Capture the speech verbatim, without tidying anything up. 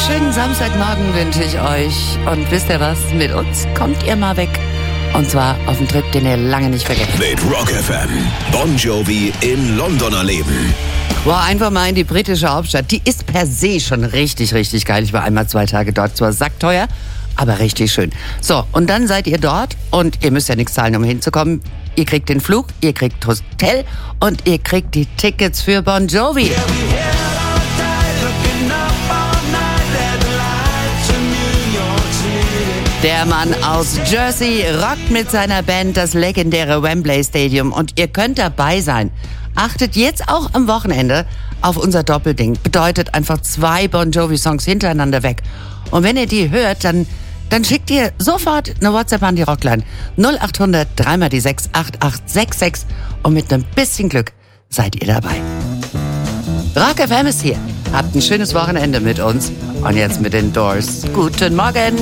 schönen Samstagmorgen wünsche ich euch. Und wisst ihr was? Mit uns kommt ihr mal weg. Und zwar auf einen Trip, den ihr lange nicht vergesst. Mit Rock F M. Bon Jovi in London erleben. Boah, einfach mal in die britische Hauptstadt. Die ist per se schon richtig, richtig geil. Ich war einmal zwei Tage dort. Zwar sackteuer, aber richtig schön. So, und dann seid ihr dort und ihr müsst ja nichts zahlen, um hinzukommen. Ihr kriegt den Flug, ihr kriegt Hotel und ihr kriegt die Tickets für Bon Jovi. Der Mann aus Jersey rockt mit seiner Band das legendäre Wembley Stadium und ihr könnt dabei sein. Achtet jetzt auch am Wochenende auf unser Doppelding. Bedeutet einfach zwei Bon Jovi Songs hintereinander weg. Und wenn ihr die hört, dann, dann schickt ihr sofort eine WhatsApp an die Rockline. null acht hundert drei mal die sechs acht acht sechs sechs und mit einem bisschen Glück seid ihr dabei. Rock F M ist hier. Habt ein schönes Wochenende mit uns. Und jetzt mit den Doors. Guten Morgen.